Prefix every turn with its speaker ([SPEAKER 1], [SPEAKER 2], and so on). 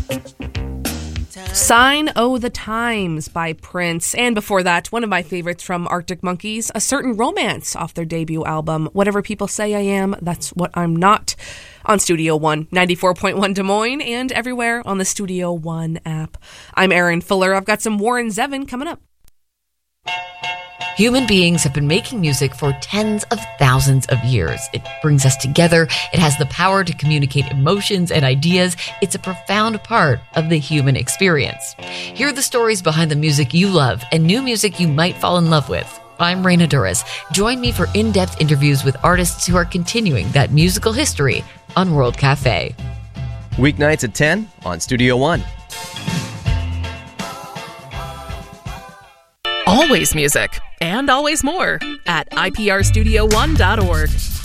[SPEAKER 1] Sign O' the Times by Prince. And before that, one of my favorites from Arctic Monkeys, A Certain Romance off their debut album, Whatever People Say I Am, That's What I'm Not. On Studio One, 94.1 Des Moines, and everywhere on the Studio One app. I'm Erin Fuller. I've got some Warren Zevon coming up.
[SPEAKER 2] Human beings have been making music for tens of thousands of years. It brings us together. It has the power to communicate emotions and ideas. It's a profound part of the human experience. Hear the stories behind the music you love and new music you might fall in love with. I'm Raina Duras. Join me for in-depth interviews with artists who are continuing that musical history on World Cafe.
[SPEAKER 3] Weeknights at 10 on Studio One.
[SPEAKER 4] Always music, and always more at iprstudio1.org.